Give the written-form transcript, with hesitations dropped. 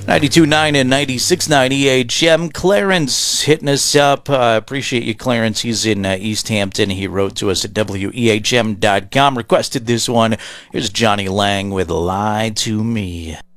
92.9 and 96.9 EHM. Clarence hitting us up. Appreciate you, Clarence. He's in East Hampton. He wrote to us at WEHM.com. Requested this one. Here's Johnny Lang with Lie to Me.